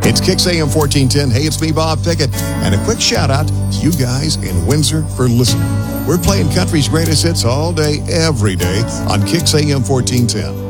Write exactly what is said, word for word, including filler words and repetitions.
It's Kicks A M fourteen ten. Hey, it's me, Bob Pickett. And a quick shout out to you guys in Windsor for listening. We're playing country's greatest hits all day, every day on Kicks A M fourteen ten.